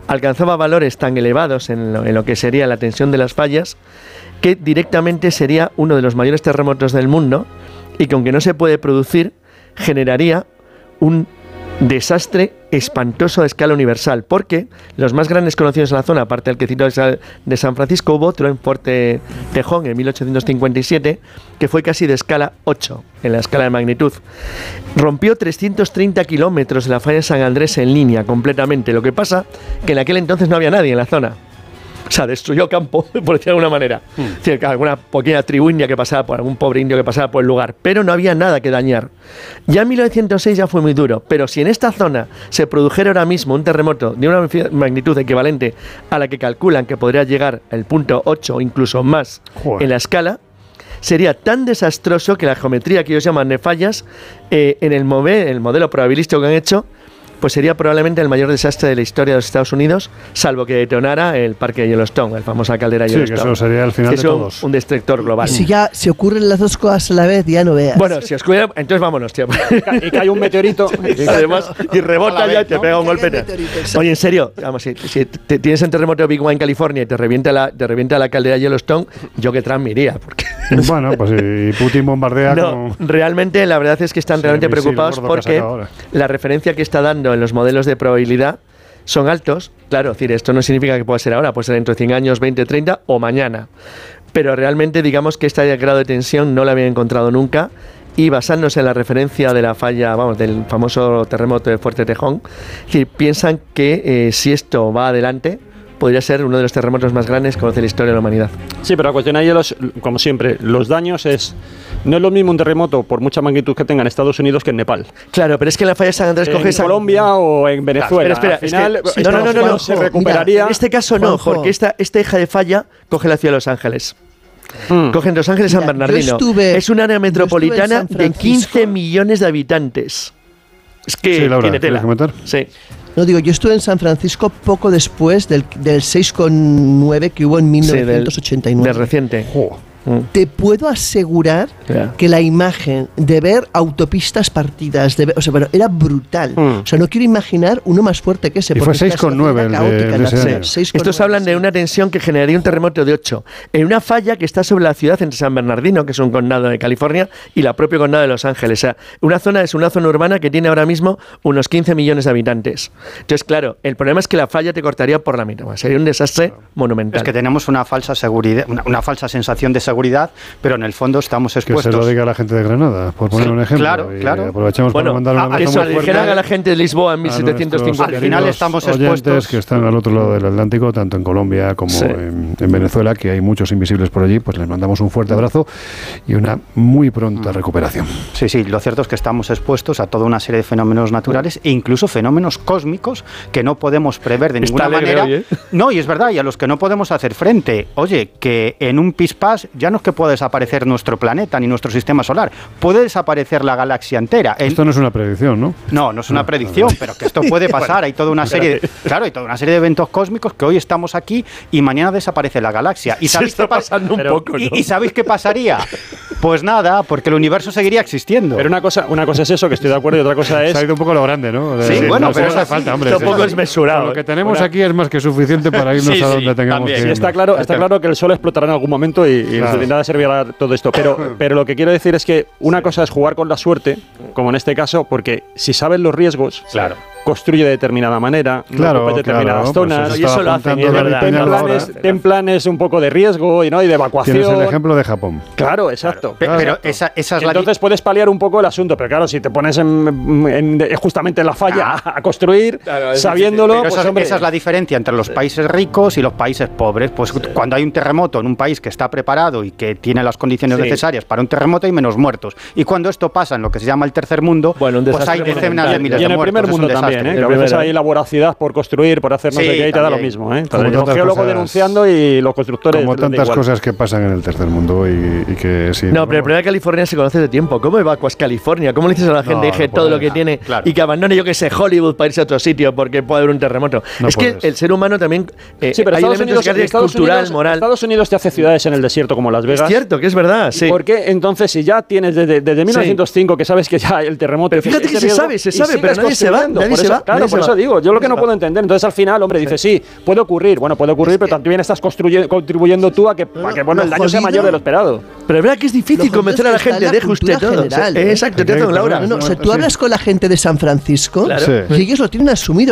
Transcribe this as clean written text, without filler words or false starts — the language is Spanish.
alcanzaba valores tan elevados en lo que sería la tensión de las fallas, que directamente sería uno de los mayores terremotos del mundo y que aunque no se puede producir, generaría un desastre espantoso a escala universal, porque los más grandes conocidos en la zona, aparte del que cito de San Francisco, hubo otro en Fuerte Tejón en 1857, que fue casi de escala 8 en la escala de magnitud. Rompió 330 kilómetros de la falla de San Andrés en línea completamente. Lo que pasa que en aquel entonces no había nadie en la zona. O sea, destruyó campo, por decirlo de alguna manera. Es decir, alguna pequeña tribu india que pasaba por algún pobre indio que pasaba por el lugar, pero no había nada que dañar. Ya en 1906 ya fue muy duro, pero si en esta zona se produjera ahora mismo un terremoto de una magnitud equivalente a la que calculan que podría llegar el punto 8 o incluso más en la escala, sería tan desastroso que la geometría que ellos llaman de fallas, en el modelo probabilístico que han hecho, pues sería probablemente el mayor desastre de la historia de los Estados Unidos, salvo que detonara el parque de Yellowstone, la famosa caldera de Yellowstone. Sí, que eso sería el final de todos. Un destructor global. Si ya se ocurren las dos cosas a la vez, ya no veas. Bueno, si ocurre, entonces vámonos, tío. Y cae un meteorito. y rebota ya y te pega un golpe. Oye, en serio, vamos, si tienes un terremoto de Big One en California y te revienta la caldera de Yellowstone, yo que Trump me iría. Porque bueno, pues si Putin bombardea... No, realmente la verdad es que están realmente preocupados porque la referencia que está dando en los modelos de probabilidad son altos. Claro, es decir, esto no significa que pueda ser ahora, puede ser dentro de 100 años, 20, 30 o mañana. Pero realmente digamos que este grado de tensión no lo habían encontrado nunca, y basándose en la referencia de la falla, vamos, del famoso terremoto de Fuerte Tejón, es decir, piensan que si esto va adelante, podría ser uno de los terremotos más grandes que conoce la historia de la humanidad. Sí, pero la cuestión ahí, como siempre, los daños no es lo mismo un terremoto por mucha magnitud que tenga en Estados Unidos que en Nepal. Claro, pero es que en la falla de San Andrés coge esa... Colombia o en Venezuela. Claro, espera, al final, es que, no, se recuperaría. Mira, en este caso no, porque esta hija de falla coge la ciudad de Los Ángeles. Cogen Los Ángeles, San Bernardino. Es un área metropolitana de 15 millones de habitantes. Es que sí, Laura, tiene tela. Sí. No, digo, yo estuve en San Francisco poco después del 6,9 que hubo en 1989. De reciente. Te puedo asegurar que la imagen de ver autopistas partidas, era brutal. O sea, no quiero imaginar uno más fuerte que ese. Y fue 6,9. Estos hablan de una tensión que generaría un terremoto de 8 en una falla que está sobre la ciudad entre San Bernardino, que es un condado de California, y la propia condado de Los Ángeles. O sea, es una zona urbana que tiene ahora mismo unos 15 millones de habitantes. Entonces, claro, el problema es que la falla te cortaría por la mitad. Sería un desastre monumental. Es que tenemos una falsa seguridad, una falsa sensación de seguridad, pero en el fondo estamos expuestos. Que se lo diga a la gente de Granada, por poner un ejemplo. Claro. Aprovechamos para mandar un abrazo eso le dijeran a la gente de Lisboa en 1750. Al final estamos expuestos. Que están al otro lado del Atlántico, tanto en Colombia como en Venezuela, que hay muchos invisibles por allí, pues les mandamos un fuerte abrazo y una muy pronta recuperación. Sí, lo cierto es que estamos expuestos a toda una serie de fenómenos naturales e incluso fenómenos cósmicos que no podemos prever de ninguna manera. Hoy, ¿eh? No, y es verdad, y a los que no podemos hacer frente. Oye, que en un pispás ya no es que pueda desaparecer nuestro planeta ni nuestro sistema solar, puede desaparecer la galaxia entera. Esto no es una predicción, ¿no? No es una predicción, pero que esto puede pasar. Hay toda una serie de eventos cósmicos que hoy estamos aquí y mañana desaparece la galaxia. ¿Y sabéis qué pasando un poco, ¿no? ¿Y sabéis qué pasaría? Pues nada, porque el universo seguiría existiendo. Pero una cosa es eso, que estoy de acuerdo, y otra cosa es... Se ha ido un poco lo grande, ¿no? Sí, bueno, pero hace falta, hombre. Tampoco es mesurado. Lo que tenemos aquí es más que suficiente para irnos a donde tengamos que ir. Sí, está claro que el sol explotará en algún momento y de nada servirá todo esto. Pero lo que quiero decir es que una cosa es jugar con la suerte, como en este caso, porque si sabes los riesgos, construye de determinada manera, no ocupe determinadas zonas, pues y eso lo hacen, ten planes un poco de riego y de evacuación. Tienes el ejemplo de Japón. Claro, exacto. Pero esa es entonces puedes paliar un poco el asunto, pero claro, si te pones justamente en la falla a construir, sabiéndolo... Pero esa es la diferencia entre los países ricos y los países pobres. Pues cuando hay un terremoto en un país que está preparado y que tiene las condiciones necesarias para un terremoto, hay menos muertos. Y cuando esto pasa en lo que se llama el tercer mundo, pues hay decenas de miles de muertos. Y en el primer mundo también, que a veces hay la voracidad por construir, por hacer no sé qué, y te da lo mismo. Entonces, el geólogo denunciando y los constructores... Como tantas cosas que pasan en el tercer mundo y que sí... No, pero el problema de California se conoce de tiempo. ¿Cómo evacuas California? ¿Cómo le dices a la gente que todo lo que tiene y que abandone, yo que sé, Hollywood para irse a otro sitio porque puede haber un terremoto? Es que el ser humano también... Sí, pero Estados Unidos, moral. Estados Unidos te hace ciudades en el desierto como Las Vegas. Es cierto, que es verdad, sí. Porque entonces, si ya tienes desde 1905 que sabes que ya el terremoto... Pero fíjate que se sabe, pero nadie se va se va. Claro, por eso digo, yo lo que no puedo entender. Entonces al final, hombre, dice, sí, puede ocurrir. Bueno, puede ocurrir, pero también estás contribuyendo tú a que bueno, el daño sea mayor de lo esperado. Pero es verdad que es difícil convencer a la gente, deje usted todo. Exacto, te Laura. O sea, tú hablas con la gente de San Francisco y ellos lo tienen asumido.